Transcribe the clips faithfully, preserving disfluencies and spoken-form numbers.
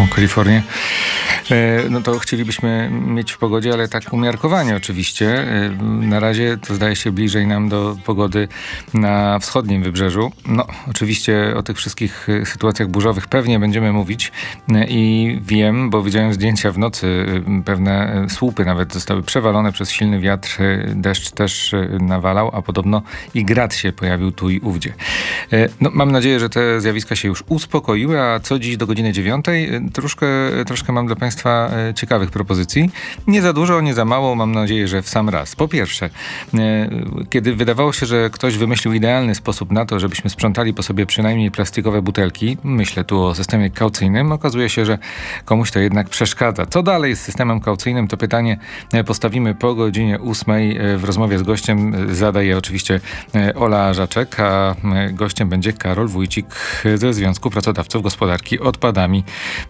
taką Kalifornię, no to chcielibyśmy mieć w pogodzie, ale tak umiarkowanie oczywiście. Na razie to zdaje się bliżej nam do pogody na wschodnim wybrzeżu. No oczywiście o tych wszystkich sytuacjach burzowych pewnie będziemy mówić i wiem, bo widziałem zdjęcia w nocy, pewne słupy nawet zostały przewalone przez silny wiatr, deszcz też nawalał, a podobno i grad się pojawił tu i ówdzie. No, mam nadzieję, że te zjawiska się już uspokoiły, a co dziś do godziny dziewiątej? Troszkę, troszkę mam dla Państwa ciekawych propozycji. Nie za dużo, nie za mało, mam nadzieję, że w sam raz. Po pierwsze, kiedy wydawało się, że ktoś wymyślił idealny sposób na to, żebyśmy sprzątali po sobie przynajmniej plastikowe butelki, myślę tu o systemie kaucyjnym, okazuje się, że komuś to jednak przeszkadza. Co dalej z systemem kaucyjnym? To pytanie postawimy po godzinie ósmej. W rozmowie z gościem zadaje oczywiście Ola Żaczek, a gościem będzie Karol Wójcik ze Związku Pracodawców Gospodarki Odpadami.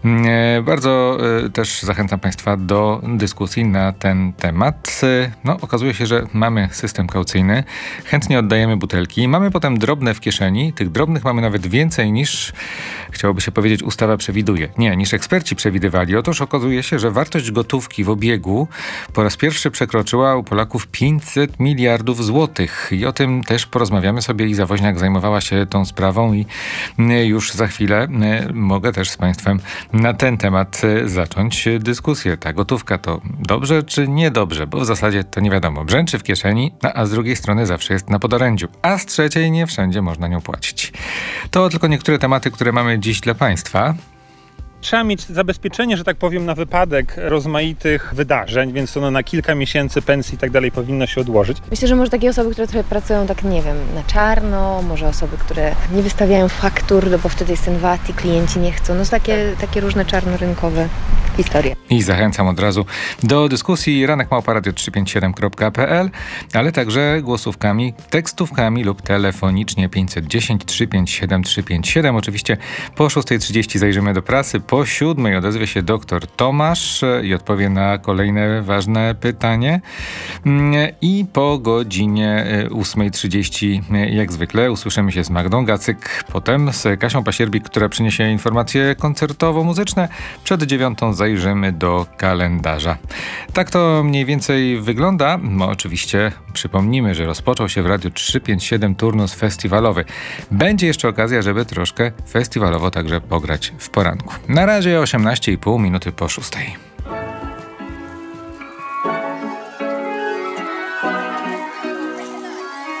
Bardzo też zachęcam Państwa do dyskusji na ten temat. No, okazuje się, że mamy system kaucyjny, chętnie oddajemy butelki, mamy potem drobne w kieszeni. Tych drobnych mamy nawet więcej niż, chciałoby się powiedzieć, ustawa przewiduje. Nie, niż eksperci przewidywali. Otóż okazuje się, że wartość gotówki w obiegu po raz pierwszy przekroczyła u Polaków pięćset miliardów złotych. I o tym też porozmawiamy sobie. Iza Woźniak zajmowała się tą sprawą i już za chwilę mogę też z Państwem na ten temat zacząć dyskusję. Ta gotówka to dobrze czy niedobrze? Bo w zasadzie to nie wiadomo. Brzęczy w kieszeni, a z drugiej strony zawsze jest na podorędziu. A z trzeciej nie wszędzie można nią płacić. To tylko niektóre tematy, które mamy dziś dla Państwa. Trzeba mieć zabezpieczenie, że tak powiem, na wypadek rozmaitych wydarzeń, więc ono na kilka miesięcy pensji i tak dalej powinno się odłożyć. Myślę, że może takie osoby, które trochę pracują tak, nie wiem, na czarno, może osoby, które nie wystawiają faktur, no bo wtedy jest ten V A T i klienci nie chcą. No takie, takie różne czarnorynkowe historie. I zachęcam od razu do dyskusji ranek małpa radio trzysta pięćdziesiąt siedem kropka p l, ale także głosówkami, tekstówkami lub telefonicznie pięćset dziesięć trzysta pięćdziesiąt siedem trzysta pięćdziesiąt siedem. Oczywiście po szóstej trzydzieści zajrzymy do prasy. Po siódmej odezwie się doktor Tomasz i odpowie na kolejne ważne pytanie. I po godzinie ósmej trzydzieści jak zwykle usłyszymy się z Magdą Gacyk, potem z Kasią Pasierbik, która przyniesie informacje koncertowo-muzyczne. Przed dziewiątą zajrzymy do kalendarza. Tak to mniej więcej wygląda. No oczywiście przypomnimy, że rozpoczął się w Radiu trzysta pięćdziesiąt siedem turnus festiwalowy. Będzie jeszcze okazja, żeby troszkę festiwalowo także pograć w poranku. Na razie osiemnaście i pół minuty po szóstej.